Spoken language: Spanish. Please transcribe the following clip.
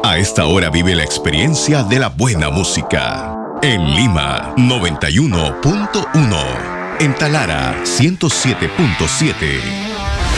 A esta hora vive la experiencia de la buena música. En Lima, 91.1. En Talara, 107.7.